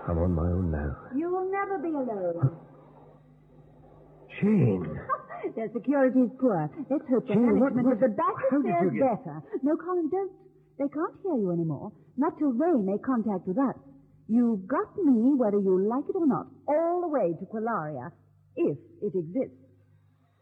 I'm on my own now. You will never be alone. Jane. Their security's poor. Let's hope the Jane, management of the how bank did fares you get... better. No, Colin, don't. They can't hear you anymore. Not till they make contact with us. You've got me, whether you like it or not, all the way to Qualaria, if it exists.